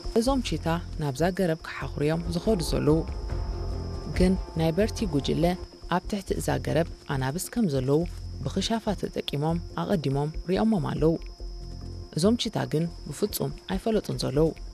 እዞም ቺታ ናብዛ ገረብ ክሓኽርዮም ዝኸዱ ዘለዉ ግን ናይ በርቲ ጉጅለ ኣብ ትሕቲ እዛ ገረብ ኣናብስ ከም ዘለዉ ብኽሻፋት ተጠቂሞም ኣቐዲሞም ሪኦሞም ኣለዉ እዞም ቺታ ግን ብፍጹም ኣይፈለጡን ዘለዉ